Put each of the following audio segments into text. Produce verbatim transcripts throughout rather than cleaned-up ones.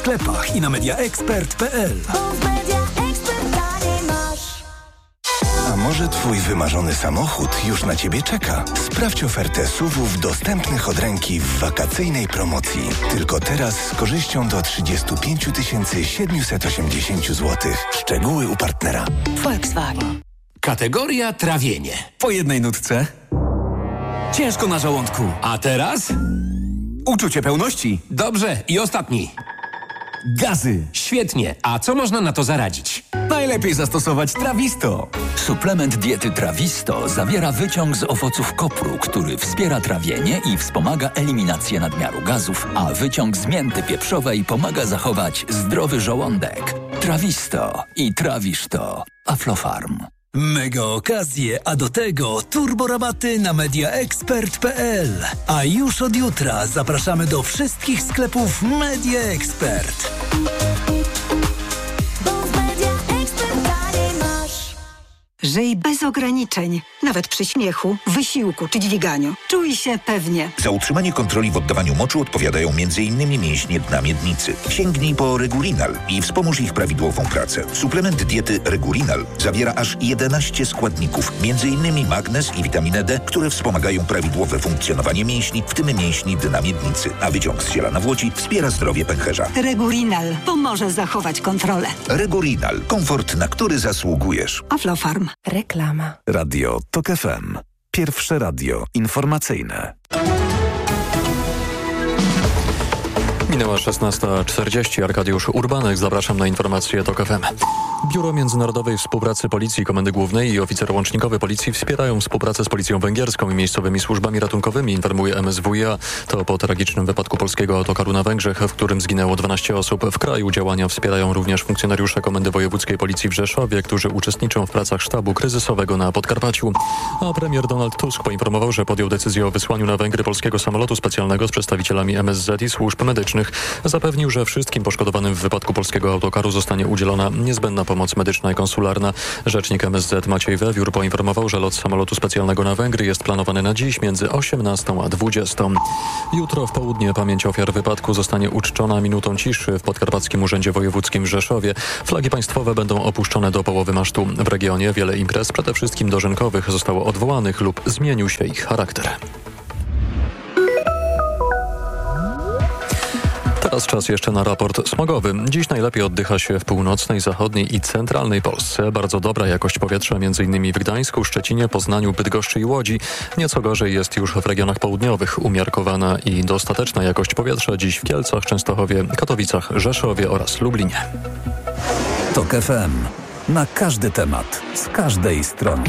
sklepach i na mediaexpert kropka p l. A może twój wymarzony samochód już na ciebie czeka? Sprawdź ofertę S U V-ów dostępnych od ręki w wakacyjnej promocji. Tylko teraz z korzyścią do trzydzieści pięć tysięcy siedemset osiemdziesiąt złotych. Szczegóły u partnera. Volkswagen. Kategoria trawienie. Po jednej nutce. Ciężko na żołądku. A teraz? Uczucie pełności. Dobrze, i ostatni. Gazy. Świetnie. A co można na to zaradzić? Najlepiej zastosować Trawisto. Suplement diety Trawisto zawiera wyciąg z owoców kopru, który wspiera trawienie i wspomaga eliminację nadmiaru gazów, a wyciąg z mięty pieprzowej pomaga zachować zdrowy żołądek. Trawisto i trawisz to. Aflofarm. Mega okazje, a do tego turbo rabaty na mediaexpert kropka p l. A już od jutra zapraszamy do wszystkich sklepów MediaExpert. Żyj bez ograniczeń, nawet przy śmiechu, wysiłku czy dźwiganiu. Czuj się pewnie. Za utrzymanie kontroli w oddawaniu moczu odpowiadają między innymi mięśnie dna miednicy. Sięgnij po Regulinal i wspomóż ich prawidłową pracę. Suplement diety Regulinal zawiera aż jedenaście składników, między innymi magnez i witaminę D, które wspomagają prawidłowe funkcjonowanie mięśni, w tym mięśni dna miednicy. A wyciąg z ziela nawłoci wspiera zdrowie pęcherza. Regulinal pomoże zachować kontrolę. Regulinal. Komfort, na który zasługujesz. Aflofarm. Reklama. Radio TOK F M. Pierwsze radio informacyjne. Minęła szesnasta czterdzieści. Arkadiusz Urbanek. Zapraszam na informacje TOK F M. Biuro Międzynarodowej Współpracy Policji Komendy Głównej i oficer łącznikowy Policji wspierają współpracę z Policją Węgierską i miejscowymi służbami ratunkowymi, informuje M S W i A. To po tragicznym wypadku polskiego autokaru na Węgrzech, w którym zginęło dwanaście osób. W kraju działania wspierają również funkcjonariusze Komendy Wojewódzkiej Policji w Rzeszowie, którzy uczestniczą w pracach sztabu kryzysowego na Podkarpaciu. A premier Donald Tusk poinformował, że podjął decyzję o wysłaniu na Węgry polskiego samolotu specjalnego z przedstawicielami M S Z i służb medycznych. Zapewnił, że wszystkim poszkodowanym w wypadku polskiego autokaru zostanie udzielona niezbędna pomoc medyczna i konsularna. Rzecznik M S Z Maciej Wewiór poinformował, że lot samolotu specjalnego na Węgry jest planowany na dziś między osiemnastą a dwudziestą. Jutro w południe pamięć ofiar wypadku zostanie uczczona minutą ciszy w Podkarpackim Urzędzie Wojewódzkim w Rzeszowie. Flagi państwowe będą opuszczone do połowy masztu. W regionie wiele imprez, przede wszystkim dożynkowych, zostało odwołanych lub zmienił się ich charakter. Teraz czas jeszcze na raport smogowy. Dziś najlepiej oddycha się w północnej, zachodniej i centralnej Polsce. Bardzo dobra jakość powietrza m.in. w Gdańsku, Szczecinie, Poznaniu, Bydgoszczy i Łodzi. Nieco gorzej jest już w regionach południowych. Umiarkowana i dostateczna jakość powietrza dziś w Kielcach, Częstochowie, Katowicach, Rzeszowie oraz Lublinie. TOK F M. Na każdy temat, z każdej strony.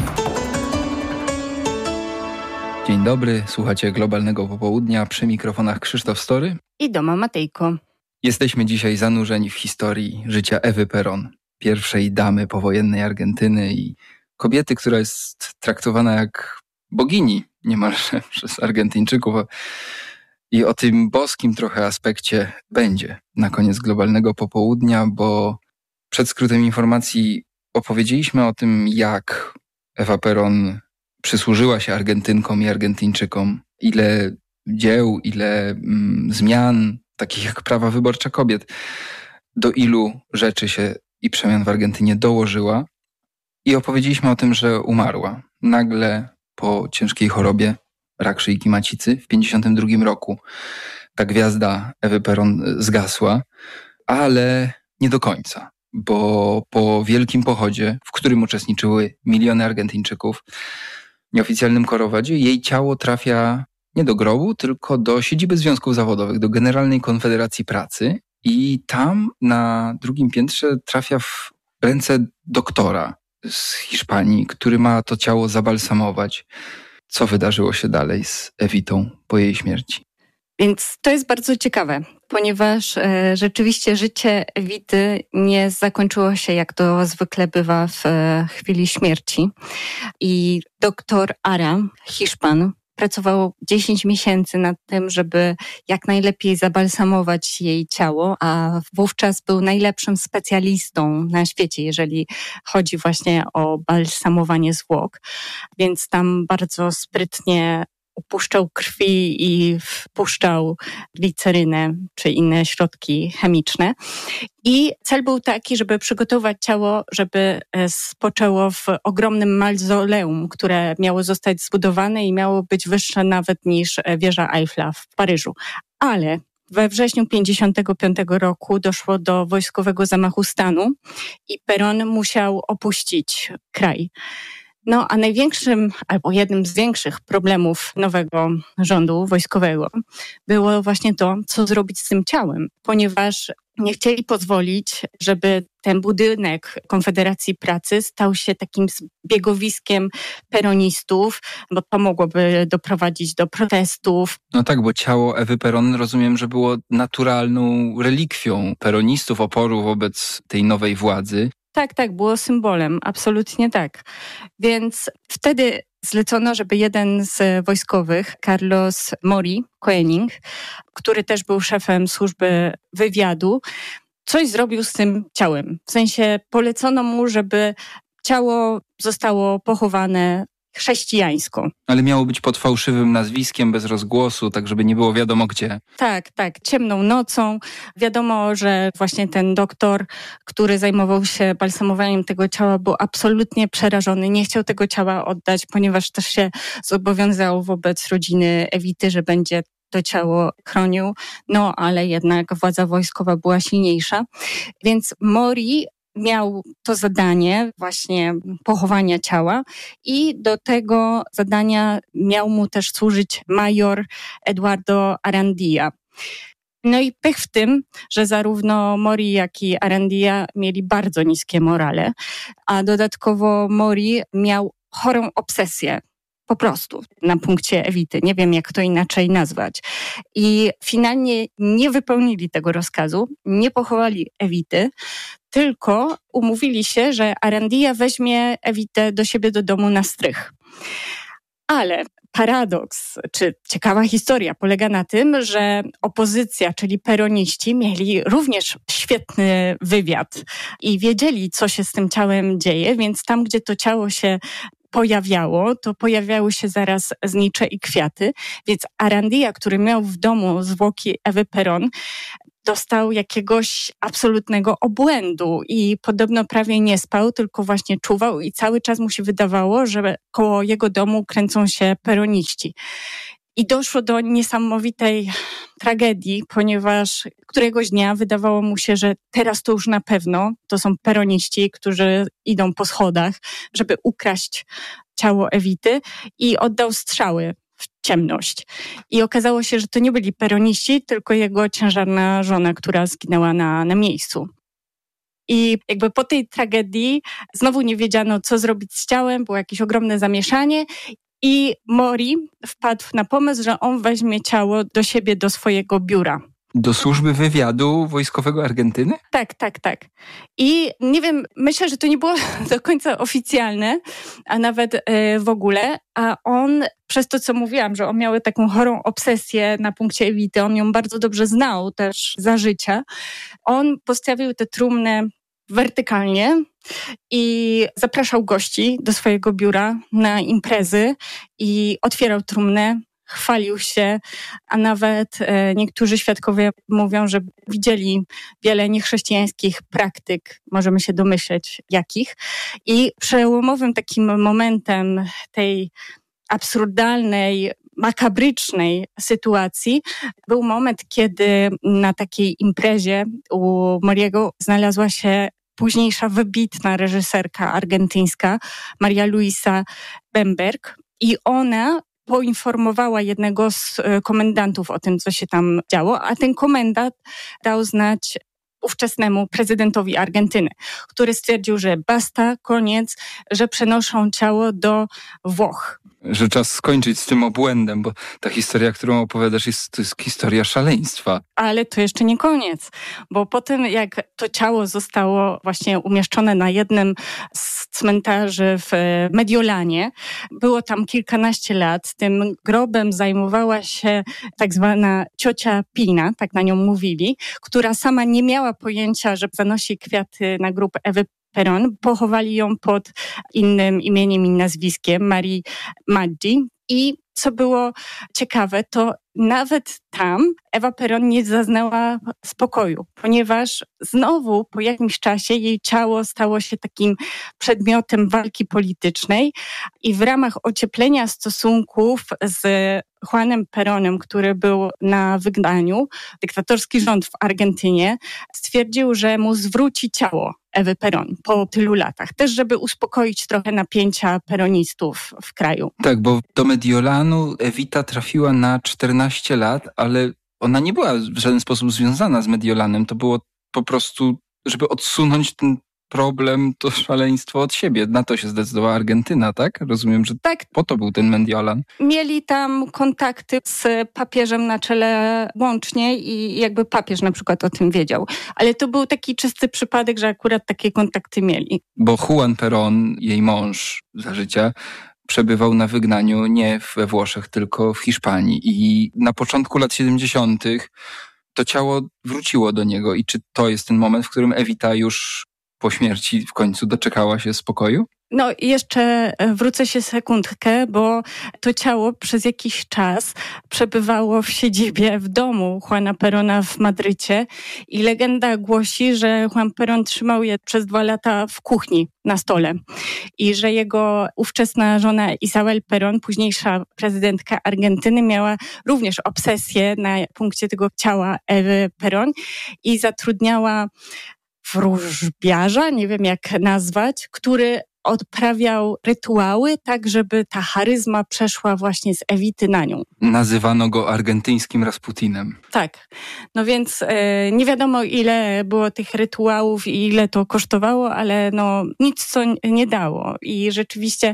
Dzień dobry, słuchacie Globalnego Popołudnia, przy mikrofonach Krzysztof Story i Doma Matejko. Jesteśmy dzisiaj zanurzeni w historii życia Ewy Perón, pierwszej damy powojennej Argentyny i kobiety, która jest traktowana jak bogini niemalże przez Argentyńczyków. I o tym boskim trochę aspekcie będzie na koniec Globalnego Popołudnia, bo przed skrótem informacji opowiedzieliśmy o tym, jak Ewa Perón przysłużyła się Argentynkom i Argentyńczykom, ile dzieł, ile mm, zmian, takich jak prawa wyborcze kobiet, do ilu rzeczy się i przemian w Argentynie dołożyła. I opowiedzieliśmy o tym, że umarła nagle po ciężkiej chorobie, rak szyjki macicy, w pięćdziesiątym drugim roku. Ta gwiazda Ewy Perón zgasła, ale nie do końca, bo po wielkim pochodzie, w którym uczestniczyły miliony Argentyńczyków, nieoficjalnym korowadzie, jej ciało trafia nie do grobu, tylko do siedziby związków zawodowych, do Generalnej Konfederacji Pracy i tam na drugim piętrze trafia w ręce doktora z Hiszpanii, który ma to ciało zabalsamować. Co wydarzyło się dalej z Ewitą po jej śmierci? Więc to jest bardzo ciekawe, ponieważ e, rzeczywiście życie Ewity nie zakończyło się, jak to zwykle bywa w e, chwili śmierci. I doktor Ara, Hiszpan, pracował dziesięć miesięcy nad tym, żeby jak najlepiej zabalsamować jej ciało, a wówczas był najlepszym specjalistą na świecie, jeżeli chodzi właśnie o balsamowanie zwłok. Więc tam bardzo sprytnie upuszczał krwi i wpuszczał glicerynę czy inne środki chemiczne. I cel był taki, żeby przygotować ciało, żeby spoczęło w ogromnym mauzoleum, które miało zostać zbudowane i miało być wyższe nawet niż wieża Eiffla w Paryżu. Ale we wrześniu pięćdziesiątego piątego roku doszło do wojskowego zamachu stanu i Peron musiał opuścić kraj. No a największym, albo jednym z większych problemów nowego rządu wojskowego było właśnie to, co zrobić z tym ciałem, ponieważ nie chcieli pozwolić, żeby ten budynek Konfederacji Pracy stał się takim zbiegowiskiem peronistów, bo to mogłoby doprowadzić do protestów. No tak, bo ciało Ewy Peron rozumiem, że było naturalną relikwią peronistów, oporu wobec tej nowej władzy. Tak, tak, było symbolem, absolutnie tak. Więc wtedy zlecono, żeby jeden z wojskowych, Carlos Mori Koenig, który też był szefem służby wywiadu, coś zrobił z tym ciałem. W sensie polecono mu, żeby ciało zostało pochowane chrześcijańsko. Ale miało być pod fałszywym nazwiskiem, bez rozgłosu, tak żeby nie było wiadomo gdzie. Tak, tak, ciemną nocą. Wiadomo, że właśnie ten doktor, który zajmował się balsamowaniem tego ciała, był absolutnie przerażony. Nie chciał tego ciała oddać, ponieważ też się zobowiązał wobec rodziny Ewity, że będzie to ciało chronił. No, ale jednak władza wojskowa była silniejsza. Więc Mori miał to zadanie właśnie pochowania ciała i do tego zadania miał mu też służyć major Eduardo Arandia. No i pech w tym, że zarówno Mori, jak i Arandia mieli bardzo niskie morale, a dodatkowo Mori miał chorą obsesję. Po prostu, na punkcie Ewity. Nie wiem, jak to inaczej nazwać. I finalnie nie wypełnili tego rozkazu, nie pochowali Ewity, tylko umówili się, że Arandia weźmie Ewitę do siebie do domu na strych. Ale paradoks, czy ciekawa historia polega na tym, że opozycja, czyli peroniści, mieli również świetny wywiad i wiedzieli, co się z tym ciałem dzieje, więc tam, gdzie to ciało się pojawiało, to pojawiały się zaraz znicze i kwiaty, więc Arandia, który miał w domu zwłoki Ewy Peron, dostał jakiegoś absolutnego obłędu i podobno prawie nie spał, tylko właśnie czuwał i cały czas mu się wydawało, że koło jego domu kręcą się peroniści. I doszło do niesamowitej tragedii, ponieważ któregoś dnia wydawało mu się, że teraz to już na pewno to są peroniści, którzy idą po schodach, żeby ukraść ciało Ewity i oddał strzały w ciemność. I okazało się, że to nie byli peroniści, tylko jego ciężarna żona, która zginęła na, na miejscu. I jakby po tej tragedii znowu nie wiedziano, co zrobić z ciałem, było jakieś ogromne zamieszanie. I Mori wpadł na pomysł, że on weźmie ciało do siebie, do swojego biura. Do służby wywiadu wojskowego Argentyny? Tak, tak, tak. I nie wiem, myślę, że to nie było do końca oficjalne, a nawet e, w ogóle, a on, przez to co mówiłam, że on miał taką chorą obsesję na punkcie Ewity, on ją bardzo dobrze znał też za życia, on postawił tę trumnę wertykalnie i zapraszał gości do swojego biura na imprezy i otwierał trumnę, chwalił się, a nawet e, niektórzy świadkowie mówią, że widzieli wiele niechrześcijańskich praktyk, możemy się domyśleć jakich. I przełomowym takim momentem tej absurdalnej, makabrycznej sytuacji był moment, kiedy na takiej imprezie u Moriego znalazła się późniejsza wybitna reżyserka argentyńska, Maria Luisa Bemberg, i ona poinformowała jednego z komendantów o tym, co się tam działo, a ten komendant dał znać ówczesnemu prezydentowi Argentyny, który stwierdził, że basta, koniec, że przenoszą ciało do Włoch. Że czas skończyć z tym obłędem, bo ta historia, którą opowiadasz, jest, to jest historia szaleństwa. Ale to jeszcze nie koniec, bo po tym, jak to ciało zostało właśnie umieszczone na jednym z cmentarzy w Mediolanie, było tam kilkanaście lat, tym grobem zajmowała się tak zwana ciocia Pina, tak na nią mówili, która sama nie miała pojęcia, że zanosi kwiaty na grób Ewy Peron. Pochowali ją pod innym imieniem i nazwiskiem, Marii Maggi. I co było ciekawe, to nawet tam Ewa Peron nie zaznała spokoju, ponieważ znowu po jakimś czasie jej ciało stało się takim przedmiotem walki politycznej i w ramach ocieplenia stosunków z Juanem Peronem, który był na wygnaniu, dyktatorski rząd w Argentynie stwierdził, że mu zwróci ciało Ewy Peron po tylu latach. Też, żeby uspokoić trochę napięcia peronistów w kraju. Tak, bo do Mediolanu Evita trafiła na czternaście lat, ale ona nie była w żaden sposób związana z Mediolanem. To było po prostu, żeby odsunąć ten problem, to szaleństwo od siebie. Na to się zdecydowała Argentyna, tak? Rozumiem, że tak. Po to był ten Mediolan. Mieli tam kontakty z papieżem na czele łącznie i jakby papież na przykład o tym wiedział. Ale to był taki czysty przypadek, że akurat takie kontakty mieli. Bo Juan Perón, jej mąż za życia, przebywał na wygnaniu nie we Włoszech, tylko w Hiszpanii. I na początku lat siedemdziesiątych to ciało wróciło do niego. I czy to jest ten moment, w którym Evita już po śmierci w końcu doczekała się spokoju? No i jeszcze wrócę się sekundkę, bo to ciało przez jakiś czas przebywało w siedzibie w domu Juana Perona w Madrycie i legenda głosi, że Juan Perón trzymał je przez dwa lata w kuchni na stole i że jego ówczesna żona Isabel Perón, późniejsza prezydentka Argentyny, miała również obsesję na punkcie tego ciała Ewy Perón i zatrudniała wróżbiarza, nie wiem jak nazwać, który odprawiał rytuały tak, żeby ta charyzma przeszła właśnie z Evity na nią. Nazywano go argentyńskim Rasputinem. Tak. No więc e, nie wiadomo ile było tych rytuałów i ile to kosztowało, ale no nic co nie dało. I rzeczywiście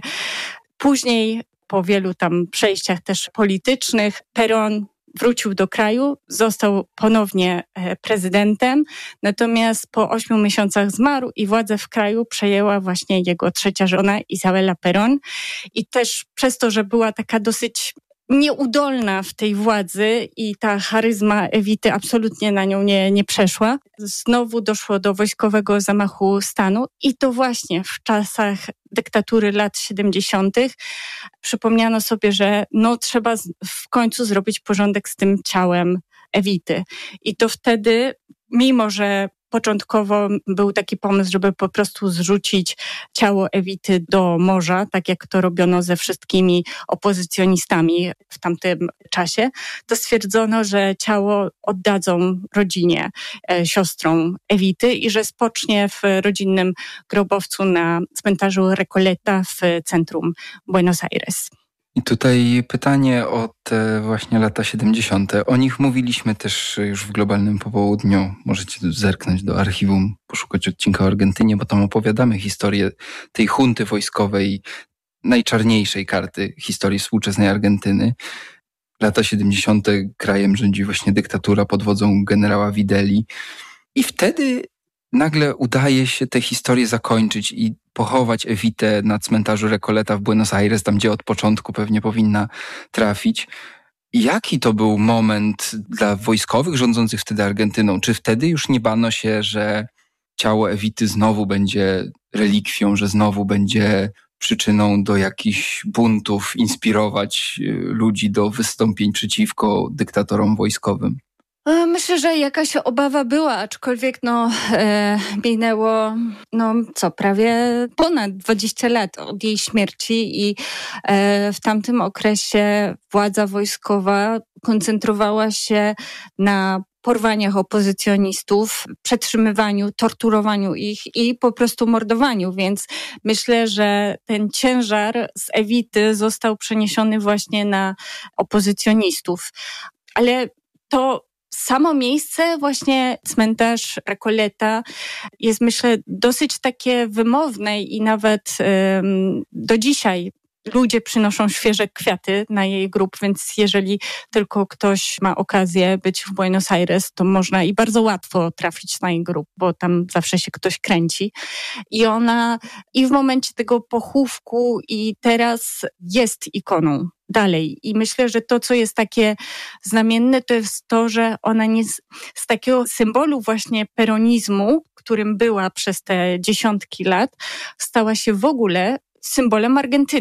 później po wielu tam przejściach też politycznych Perón wrócił do kraju, został ponownie prezydentem, natomiast po ośmiu miesiącach zmarł i władzę w kraju przejęła właśnie jego trzecia żona Isabela Perón i też przez to, że była taka dosyć nieudolna w tej władzy i ta charyzma Evity absolutnie na nią nie, nie przeszła. Znowu doszło do wojskowego zamachu stanu i to właśnie w czasach dyktatury lat siedemdziesiątych przypomniano sobie, że no trzeba w końcu zrobić porządek z tym ciałem Evity. I to wtedy, mimo że początkowo był taki pomysł, żeby po prostu zrzucić ciało Evity do morza, tak jak to robiono ze wszystkimi opozycjonistami w tamtym czasie, to stwierdzono, że ciało oddadzą rodzinie, e, siostrom Evity i że spocznie w rodzinnym grobowcu na cmentarzu Recoleta w centrum Buenos Aires. I tutaj pytanie o te właśnie lata siedemdziesiąte. O nich mówiliśmy też już w Globalnym Popołudniu. Możecie zerknąć do archiwum, poszukać odcinka o Argentynie, bo tam opowiadamy historię tej hunty wojskowej, najczarniejszej karty historii współczesnej Argentyny. Lata siedemdziesiąte krajem rządzi właśnie dyktatura pod wodzą generała Videli. I wtedy nagle udaje się tę historię zakończyć i pochować Evitę na cmentarzu Recoleta w Buenos Aires, tam gdzie od początku pewnie powinna trafić. Jaki to był moment dla wojskowych rządzących wtedy Argentyną? Czy wtedy już nie bano się, że ciało Evity znowu będzie relikwią, że znowu będzie przyczyną do jakichś buntów, inspirować ludzi do wystąpień przeciwko dyktatorom wojskowym? Myślę, że jakaś obawa była, aczkolwiek no, e, minęło no, co, prawie ponad dwadzieścia lat od jej śmierci i e, w tamtym okresie władza wojskowa koncentrowała się na porwaniach opozycjonistów, przetrzymywaniu, torturowaniu ich i po prostu mordowaniu, więc myślę, że ten ciężar z Evity został przeniesiony właśnie na opozycjonistów. Ale to samo miejsce, właśnie cmentarz Recoleta jest, myślę, dosyć takie wymowne i nawet ym, do dzisiaj ludzie przynoszą świeże kwiaty na jej grób, więc jeżeli tylko ktoś ma okazję być w Buenos Aires, to można i bardzo łatwo trafić na jej grób, bo tam zawsze się ktoś kręci. I ona i w momencie tego pochówku i teraz jest ikoną dalej. I myślę, że to, co jest takie znamienne, to jest to, że ona nie z, z takiego symbolu właśnie peronizmu, którym była przez te dziesiątki lat, stała się w ogóle symbolem Argentyny.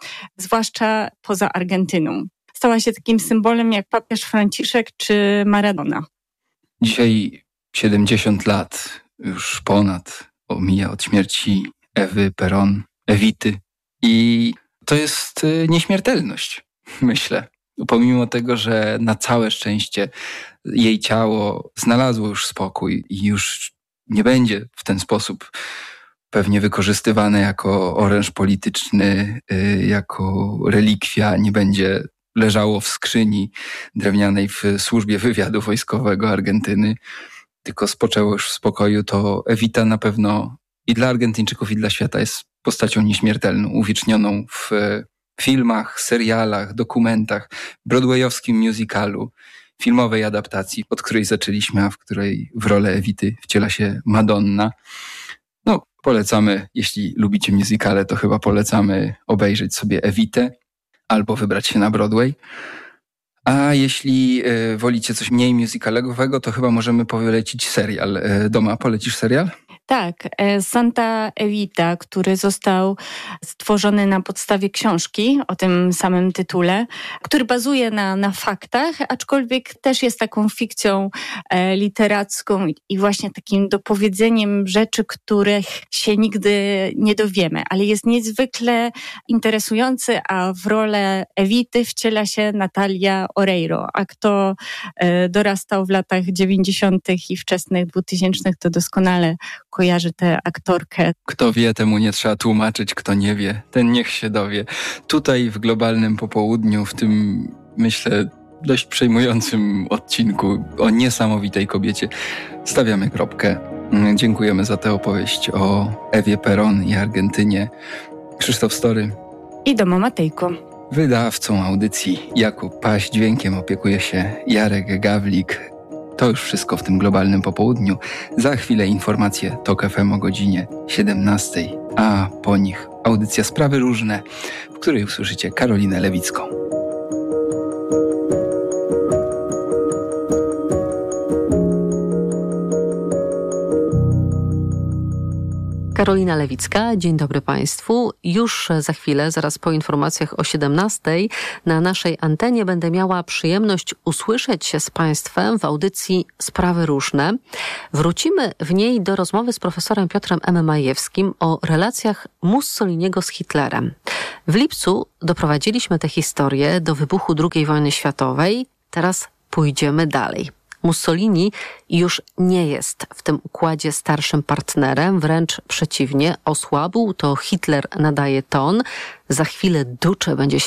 zwłaszcza poza Argentyną. Stała się takim symbolem jak papież Franciszek czy Maradona. Dzisiaj siedemdziesiąt lat, już ponad, omija od śmierci Ewy Peron, Ewity. I to jest nieśmiertelność, myślę. Pomimo tego, że na całe szczęście jej ciało znalazło już spokój i już nie będzie w ten sposób pewnie wykorzystywane jako oręż polityczny, jako relikwia, nie będzie leżało w skrzyni drewnianej w służbie wywiadu wojskowego Argentyny, tylko spoczęło już w spokoju, to Ewita na pewno i dla Argentyńczyków, i dla świata jest postacią nieśmiertelną, uwiecznioną w filmach, serialach, dokumentach, broadwayowskim musicalu, filmowej adaptacji, od której zaczęliśmy, a w której w rolę Ewity wciela się Madonna. No, polecamy, jeśli lubicie musicale, to chyba polecamy obejrzeć sobie Ewitę albo wybrać się na Broadway. A jeśli y, wolicie coś mniej musicalowego, to chyba możemy polecić serial. Y, Doma, polecisz serial? Tak, Santa Evita, który został stworzony na podstawie książki o tym samym tytule, który bazuje na, na faktach, aczkolwiek też jest taką fikcją e, literacką i właśnie takim dopowiedzeniem rzeczy, których się nigdy nie dowiemy, ale jest niezwykle interesujący, a w rolę Evity wciela się Natalia Oreiro, a kto e, dorastał w latach dziewięćdziesiątych i wczesnych dwutysięcznych, to doskonale kojarzy tę aktorkę. Kto wie, temu nie trzeba tłumaczyć, kto nie wie, ten niech się dowie. Tutaj w globalnym popołudniu, w tym, myślę, dość przejmującym odcinku o niesamowitej kobiecie, stawiamy kropkę. Dziękujemy za tę opowieść o Ewie Peron i Argentynie. Krzysztof Story i Doma Matejko. Wydawcą audycji Jakub Paś, dźwiękiem opiekuje się Jarek Gawlik. To już wszystko w tym globalnym popołudniu. Za chwilę informacje TOK F M o godzinie siedemnastej, a po nich audycja Sprawy Różne, w której usłyszycie Karolinę Lewicką. Karolina Lewicka, dzień dobry Państwu. Już za chwilę, zaraz po informacjach o siedemnastej, na naszej antenie będę miała przyjemność usłyszeć się z Państwem w audycji Sprawy Różne. Wrócimy w niej do rozmowy z profesorem Piotrem M. Majewskim o relacjach Mussoliniego z Hitlerem. W lipcu doprowadziliśmy tę historię do wybuchu drugiej wojny światowej. Teraz pójdziemy dalej. Mussolini już nie jest w tym układzie starszym partnerem, wręcz przeciwnie, osłabł, to Hitler nadaje ton. Za chwilę ducze będzie się